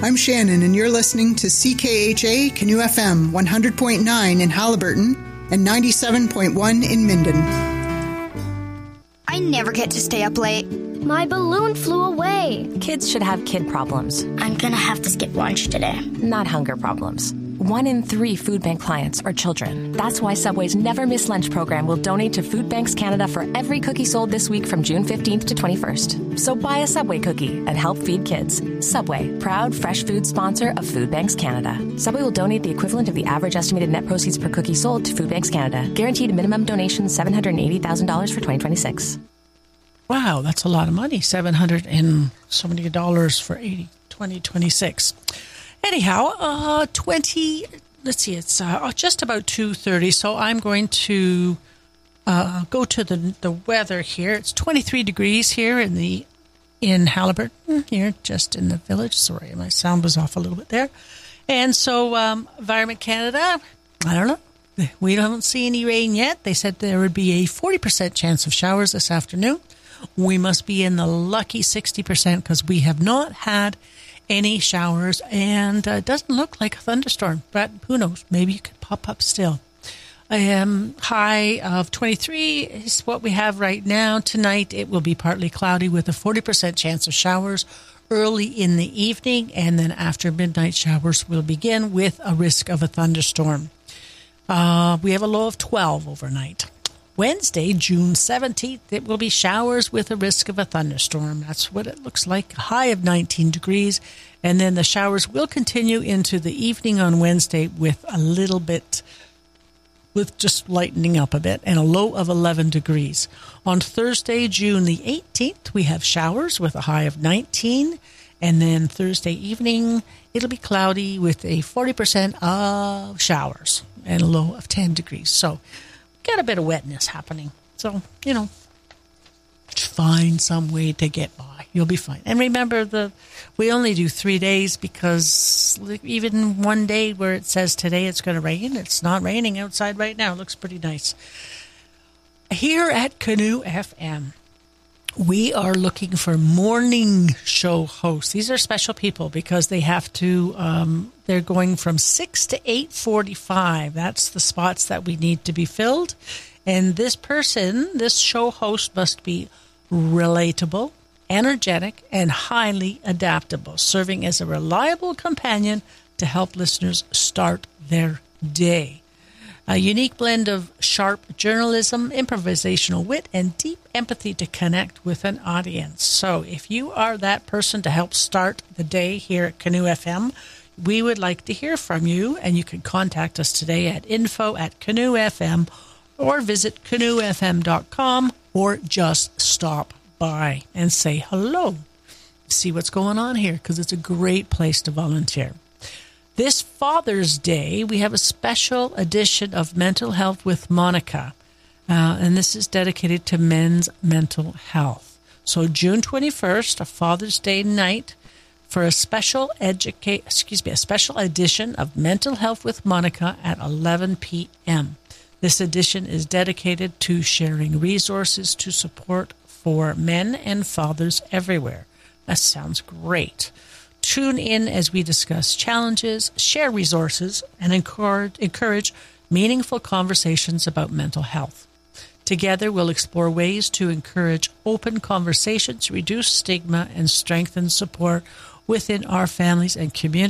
I'm Shannon, and you're listening to CKHA Canoe FM 100.9 in Haliburton and 97.1 in Minden. I never get to stay up late. My balloon flew away. Kids should have kid problems. I'm gonna have to skip lunch today. Not hunger problems. 1 in 3 food bank clients are children. That's why Subway's Never Miss Lunch program will donate to Food Banks Canada for every cookie sold this week from June 15th to 21st. So buy a Subway cookie and help feed kids. Subway, proud fresh food sponsor of Food Banks Canada. Subway will donate the equivalent of the average estimated net proceeds per cookie sold to Food Banks Canada. Guaranteed minimum donation $780,000 for 2026. Wow, that's a lot of money. $700 and so many dollars for 2026. Anyhow, let's see, it's just about 2:30, so I'm going to go to the weather here. It's 23 degrees here in Haliburton, here just in the village. Sorry, my sound was off a little bit there. And so Environment Canada, I don't know. We don't see any rain yet. They said there would be a 40% chance of showers this afternoon. We must be in the lucky 60% because we have not had any showers, and it doesn't look like a thunderstorm, but who knows? Maybe it could pop up still. High of 23 is what we have right now. Tonight it will be partly cloudy with a 40% chance of showers early in the evening, and then after midnight showers will begin with a risk of a thunderstorm. We have a low of 12 overnight. Wednesday, June 17th, it will be showers with a risk of a thunderstorm. That's what it looks like. A high of 19 degrees. And then the showers will continue into the evening on Wednesday with just lightening up a bit, and a low of 11 degrees. On Thursday, June the 18th, we have showers with a high of 19. And then Thursday evening, it'll be cloudy with a 40% of showers and a low of 10 degrees. So, got a bit of wetness happening. So, find some way to get by. You'll be fine. And remember, we only do 3 days because even one day where it says today it's going to rain, it's not raining outside right now. It looks pretty nice. Here at Canoe FM, we are looking for morning show hosts. These are special people because they have to, they're going from 6 to 8:45. That's the spots that we need to be filled. And this show host must be relatable, energetic, and highly adaptable, serving as a reliable companion to help listeners start their day. A unique blend of sharp journalism, improvisational wit, and deep empathy to connect with an audience. So if you are that person to help start the day here at Canoe FM, we would like to hear from you, and you can contact us today at info@canoefm or visit canoefm.com or just stop by and say hello. See what's going on here because it's a great place to volunteer. This Father's Day, we have a special edition of Mental Health with Monica, and this is dedicated to men's mental health. So June 21st, a Father's Day night, for a special edition of Mental Health with Monica at 11 p.m. This edition is dedicated to sharing resources to support for men and fathers everywhere. That sounds great. Tune in as we discuss challenges, share resources, and encourage meaningful conversations about mental health. Together, we'll explore ways to encourage open conversations, reduce stigma, and strengthen support within our families and communities.